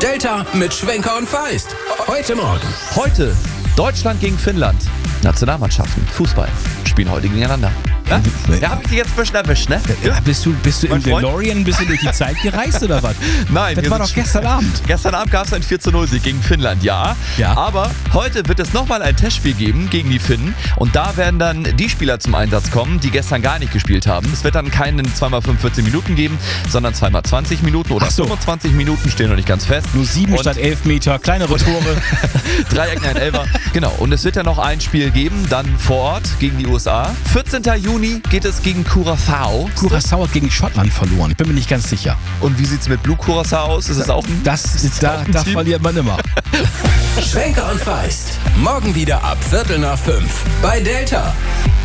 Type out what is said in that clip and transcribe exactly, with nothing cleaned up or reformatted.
Delta mit Schwenker und Feist. Heute Morgen. Heute Deutschland gegen Finnland. Nationalmannschaften, Fußball, spielen heute gegeneinander. Ja, ja hab ich dich jetzt ein bisschen erwischt, ne? Ja, bist du, bist du im Freund? DeLorean ein bisschen durch die Zeit gereist oder was? Nein. Das war doch gestern Abend. Gestern Abend gab es ein vier zu null Sieg gegen Finnland, ja. Ja. Aber heute wird es nochmal ein Testspiel geben gegen die Finnen. Und da werden dann die Spieler zum Einsatz kommen, die gestern gar nicht gespielt haben. Es wird dann keinen zwei mal fünfundvierzig Minuten geben, sondern zwei mal zwanzig Minuten oder Ach so. fünfundzwanzig Minuten, stehen noch nicht ganz fest. Nur sieben Und statt elf Meter, kleinere Tore. Drei Ecken, ein Elfer. Genau. Und es wird ja noch ein Spiel geben, dann vor Ort gegen die U S A. vierzehnten Juni geht es gegen Curaçao. Curaçao hat gegen Schottland verloren. Ich bin mir nicht ganz sicher. Und wie sieht's mit Blue Curaçao aus? Ist es auch ein Das ist, da, auch ein da Team? verliert man immer. Schwenker und Feist. Morgen wieder ab Viertel nach fünf. Bei Delta.